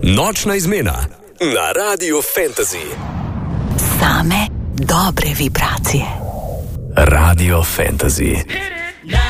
Nočna izmena na Radio Fantasy. Same dobre vibracije. Radio Fantasy.